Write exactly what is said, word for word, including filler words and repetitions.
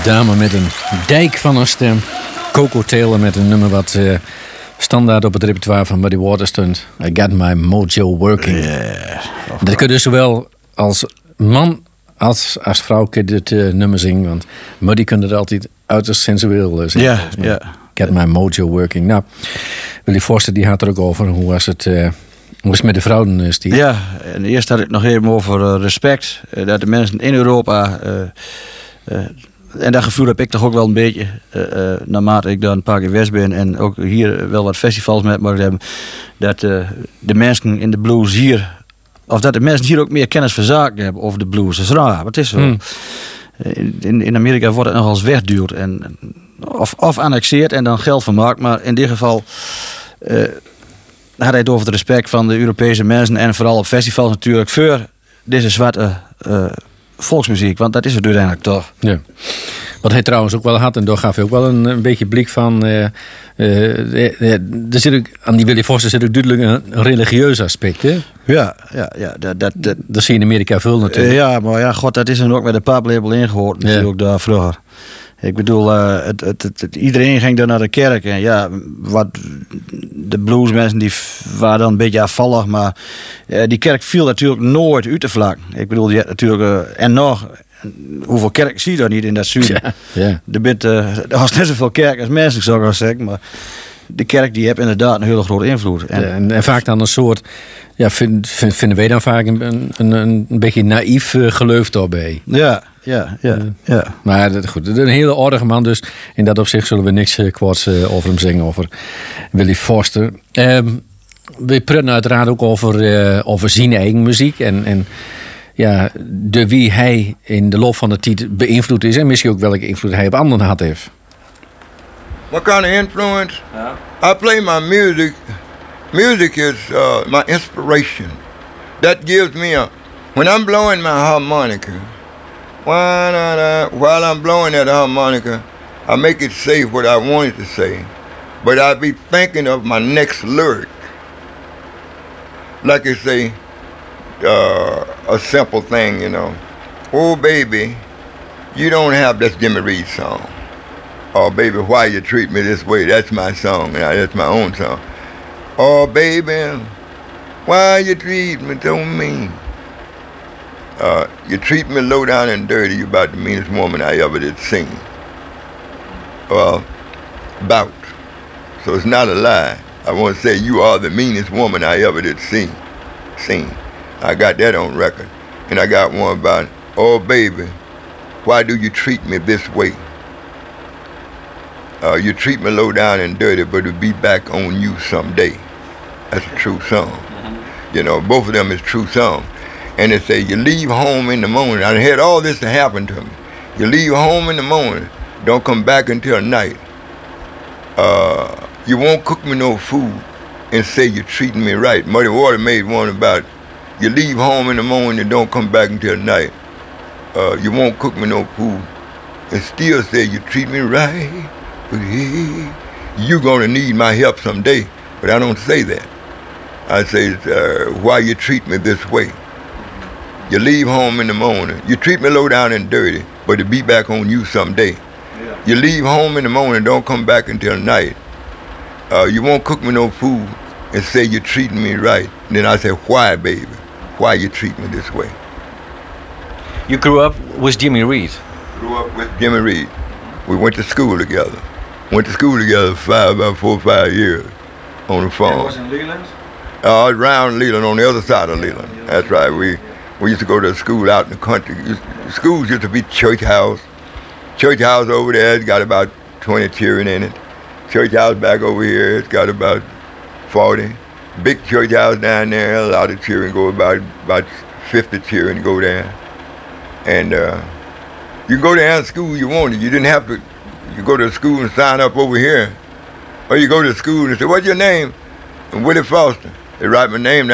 dame met een dijk van een stem. Coco Taylor met een nummer wat uh, standaard op het repertoire van Muddy Waters stond. I Got My Mojo Working. Yeah. Dat kun je dus zowel als man als als vrouw kun je dit uh, nummer zingen. Want Muddy kon het altijd uiterst sensueel uh, zingen. Ja, ja. Get My Mojo Working. Nou, Willy Forster die had er ook over. Hoe was het... Uh, Hoe is het met de vrouwen, uh, Steve? Ja, en eerst had ik nog even over uh, respect. Uh, dat de mensen in Europa... Uh, uh, en dat gevoel heb ik toch ook wel een beetje... Uh, uh, naarmate ik dan een paar keer west ben... en ook hier wel wat festivals met mag hebben... dat uh, de mensen in de blues hier... of dat de mensen hier ook meer kennis van zaken hebben over de blues. Dat is raar, maar het is wel... Hmm. In, in Amerika wordt het nog als wegduwd. En, of, of annexeerd en dan geld van maakt. Maar in dit geval... Uh, had hij het over het respect van de Europese mensen... en vooral op festivals natuurlijk... voor deze zwarte uh, volksmuziek. Want dat is het uiteindelijk toch. Ja. Wat hij trouwens ook wel had... en daar gaf hij ook wel een, een beetje blik van... Uh, uh, uh, er zit ook, aan die Willy Forster zit ook duidelijk een, een religieus aspect, hè? Ja, ja, ja. Dat, dat, dat, dat zie je in Amerika veel natuurlijk. Uh, ja, maar ja, god, dat is er ook met de paplabel ingehoord. Natuurlijk ja. Daar vroeger. Ik bedoel, uh, het, het, het, het, iedereen ging dan naar de kerk. En ja, wat de bluesmensen die waren dan een beetje afvallig. Maar uh, die kerk viel natuurlijk nooit uit de vlak. Ik bedoel, die had natuurlijk... Uh, en nog, hoeveel kerk zie je daar niet in dat zuiden? Ja, ja. Er, bent, uh, er was net zoveel kerk als mensen, zou ik wel zeggen. Maar de kerk die heeft inderdaad een hele grote invloed. En, ja, en, en vaak dan een soort... Ja, vind, vind, vinden wij dan vaak een, een, een beetje naïef uh, geloof daarbij. Ja, ja, ja. ja. Maar dat, goed, een hele aardige man, dus in dat opzicht zullen we niks uh, kwaads uh, over hem zingen, over Willy Forster. Um, we praten uiteraard ook over, uh, over zijn eigen muziek en, en ja, de wie hij in de loop van de tijd beïnvloed is en misschien ook welke invloed hij op anderen had heeft. What kind of influence? Yeah. I play my music. Music is uh, my inspiration. That gives me a... When I'm blowing my harmonica, while I'm blowing that harmonica, I make it say what I want it to say. But I be thinking of my next lyric. Like I say, uh, a simple thing, you know. Oh, baby, you don't have... That's Jimmy Reed's song. Oh, baby, why you treat me this way? That's my song. That's my own song. Oh, baby, why you treat me so mean? Uh, you treat me low down and dirty. You're about the meanest woman I ever did sing. Well, about. So it's not a lie. I want to say you are the meanest woman I ever did sing. Sing. I got that on record. And I got one about, oh, baby, why do you treat me this way? Uh, you treat me low down and dirty, but it'll be back on you someday. That's a true song. Mm-hmm. You know, both of them is true songs. And they say, you leave home in the morning. I had all this to happen to me. You leave home in the morning, don't come back until night. Uh, you won't cook me no food and say you're treating me right. Muddy Water made one about, you leave home in the morning and don't come back until night. Uh, you won't cook me no food and still say you treat me right. But hey, you're gonna need my help someday. But I don't say that. I say, uh, why you treat me this way? You leave home in the morning. You treat me low down and dirty, but it'll be back on you someday. Yeah. You leave home in the morning, don't come back until night. Uh, you won't cook me no food and say you're treating me right. And then I say, why, baby? Why you treat me this way? You grew up with Jimmy Reed? Grew up with Jimmy Reed. We went to school together. Went to school together five, about four or five years on the farm. It was in Leland? Uh, around Leland, on the other side of Leland. That's right. We we used to go to school out in the country. Used, schools used to be church house. Church house over there, it's got about twenty children in it. Church house back over here, it's got about forty. Big church house down there, a lot of children go, about about fifty children go there. And uh, you can go to any school you wanted. You didn't have to. You go to school and sign up over here. Or you go to school and say, what's your name? And Willie Foster. They write my name down.